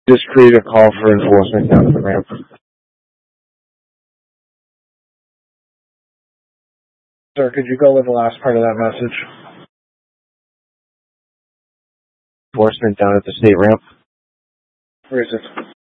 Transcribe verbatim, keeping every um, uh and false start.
Just create a call for enforcement down at the ramp. Sir, could you go with the last part of that message? Enforcement down at the state ramp. Where is it?